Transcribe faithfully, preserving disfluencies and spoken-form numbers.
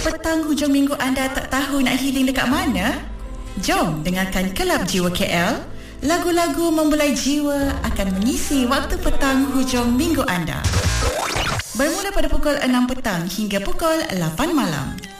Petang hujung minggu anda tak tahu nak healing dekat mana? Jom dengarkan Kelab Jiwa K L. Lagu-lagu membulai jiwa akan mengisi waktu petang hujung minggu anda. Bermula pada pukul enam petang hingga pukul lapan malam.